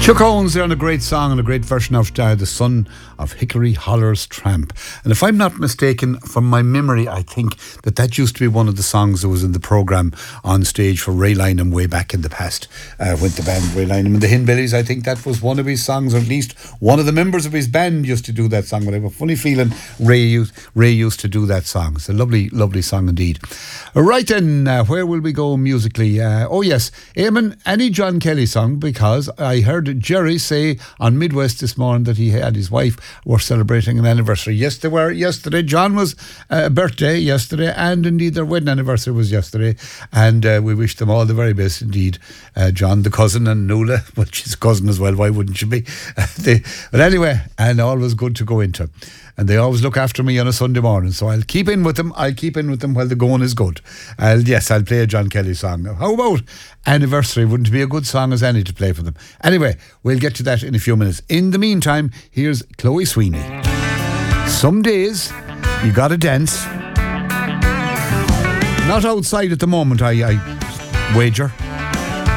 Chuck Owens there on a great song and a great version of The Son of Hickory Holler's Tramp. And if I'm not mistaken, from my memory, I think that used to be one of the songs that was in the programme on stage for Ray Lynham way back in the past. With the band Ray Lynham and the Hillbillies, I think that was one of his songs, or at least one of the members of his band used to do that song. But I have a funny feeling Ray used to do that song. It's a lovely, lovely song indeed. Right then, where will we go musically? Oh yes, Eamon, any John Kelly song, because I heard Jerry say on Midwest this morning that he and his wife were celebrating an anniversary. Yes, they were yesterday. John was birthday yesterday, and indeed their wedding anniversary was yesterday. And we wish them all the very best indeed. John, the cousin, and Nuala, well, she's a cousin as well. Why wouldn't she be? But anyway, and always good to go into. And they always look after me on a Sunday morning, so I'll keep in with them while the going is good. I'll play a John Kelly song. How about Anniversary? Wouldn't it be a good song as any to play for them? Anyway, we'll get to that in a few minutes. In the meantime, here's Chloe Sweeney. Some days you gotta dance. Not outside at the moment, I wager.